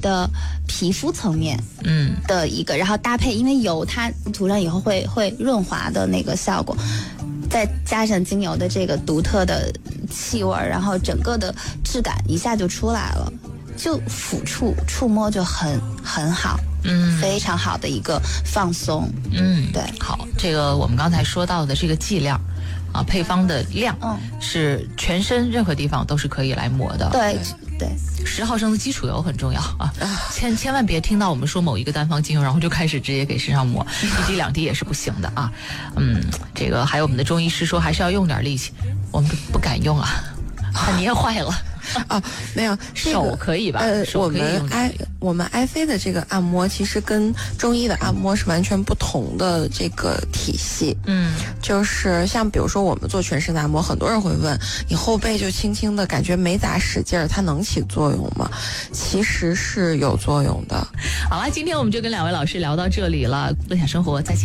的皮肤层面的一个，然后搭配因为油它涂上以后会润滑的那个效果，再加上精油的这个独特的气味，然后整个的质感一下就出来了，就触摸就很好，非常好的一个放松。对。 好，这个我们刚才说到的这个剂量啊，配方的量，是全身任何地方都是可以来抹的。 对 ，10毫升的基础油很重要啊，千万别听到我们说某一个单方精油，然后就开始直接给身上抹，1滴2滴也是不行的啊。这个还有我们的中医师说还是要用点力气，我们不敢用啊，怕捏坏了。 没有， 手可以吧？ 我们埃菲的这个按摩其实跟中医的按摩是完全不同的这个体系。就是像比如说我们做全身的按摩，很多人会问，你后背就轻轻的感觉没咋使劲儿，它能起作用吗？其实是有作用的。 好了，今天我们就跟2位老师聊到这里了，乐享生活，再见。